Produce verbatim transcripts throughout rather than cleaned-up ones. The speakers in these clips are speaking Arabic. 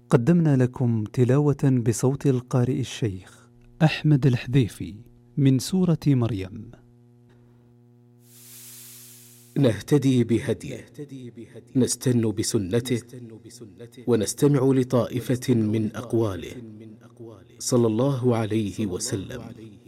قدمنا لكم تلاوة بصوت القارئ الشيخ أحمد الحذيفي من سورة مريم. نهتدي بهديه، نستن بسنته، ونستمع لطائفة من أقواله صلى الله عليه وسلم.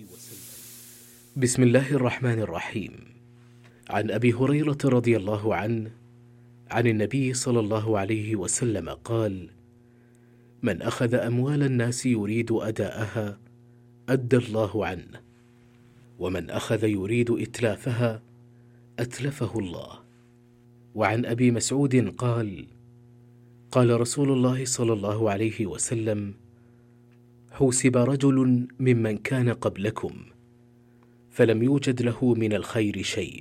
بسم الله الرحمن الرحيم. عن أبي هريرة رضي الله عنه عن النبي صلى الله عليه وسلم قال: من أخذ أموال الناس يريد أداءها أدى الله عنه، ومن أخذ يريد إتلافها أتلفه الله. وعن أبي مسعود قال: قال رسول الله صلى الله عليه وسلم: حوسب رجل ممن كان قبلكم فلم يوجد له من الخير شيء،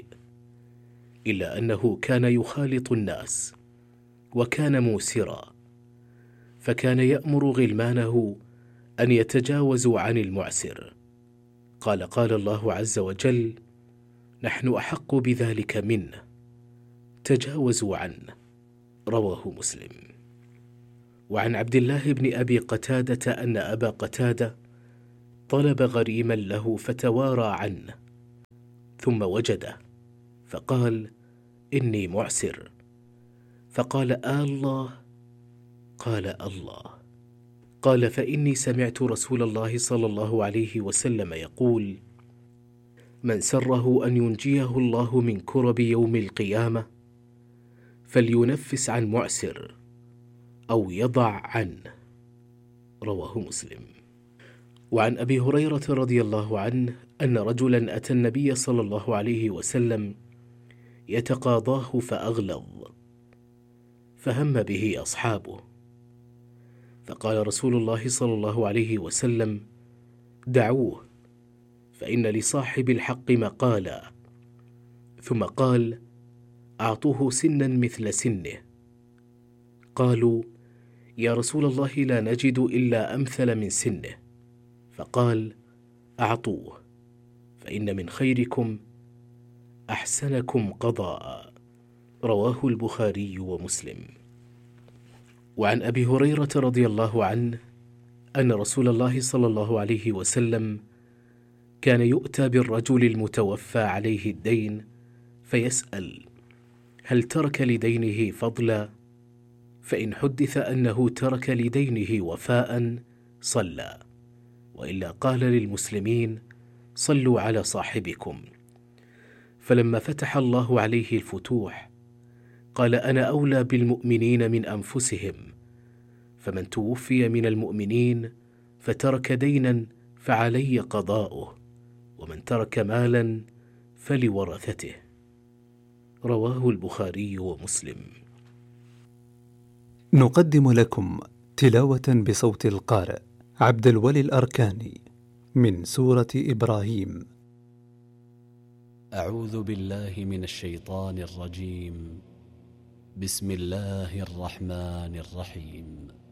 إلا أنه كان يخالط الناس وكان موسرا، فكان يأمر غلمانه أن يتجاوزوا عن المعسر. قال قال الله عز وجل: نحن أحق بذلك منه، تجاوزوا عنه. رواه مسلم. وعن عبد الله بن أبي قتادة أن أبا قتادة طلب غريما له فتوارى عنه، ثم وجده فقال: إني معسر. فقال: آه الله؟ قال: الله. قال: فإني سمعت رسول الله صلى الله عليه وسلم يقول: من سره أن ينجيه الله من كرب يوم القيامة فلينفس عن معسر أو يضع عنه. رواه مسلم. وعن أبي هريرة رضي الله عنه أن رجلا أتى النبي صلى الله عليه وسلم يتقاضاه فأغلظ، فهم به أصحابه، فقال رسول الله صلى الله عليه وسلم: دعوه، فإن لصاحب الحق مقالا. ثم قال: أعطوه سنا مثل سنه. قالوا: يا رسول الله لا نجد إلا أمثل من سنه. فقال: أعطوه، فإن من خيركم أحسنكم قضاء. رواه البخاري ومسلم. وعن أبي هريرة رضي الله عنه أن رسول الله صلى الله عليه وسلم كان يؤتى بالرجل المتوفى عليه الدين فيسأل: هل ترك لدينه فضلا؟ فإن حدث أنه ترك لدينه وفاء صلى، وإلا قال للمسلمين: صلوا على صاحبكم. فلما فتح الله عليه الفتوح قال: أنا أولى بالمؤمنين من أنفسهم، فمن توفي من المؤمنين فترك دينا فعلي قضاؤه، ومن ترك مالا فلورثته. رواه البخاري ومسلم. نقدم لكم تلاوة بصوت القارئ عبد الولي الأركاني من سورة إبراهيم. أعوذ بالله من الشيطان الرجيم. بسم الله الرحمن الرحيم.